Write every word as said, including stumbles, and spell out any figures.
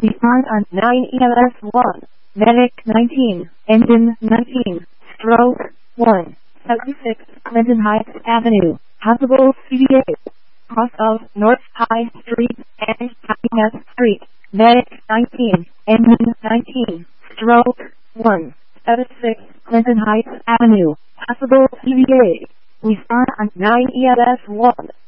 We start on nine E L S one. Medic nineteen. Engine nineteen. Stroke one. seventy-six Clinton Heights Avenue. Possible C D A. Cross of North High Street and Happiness Street. Medic nineteen. Engine nineteen. Stroke one. seventy-six Clinton Heights Avenue. Possible C D A. We start on nine E L S one.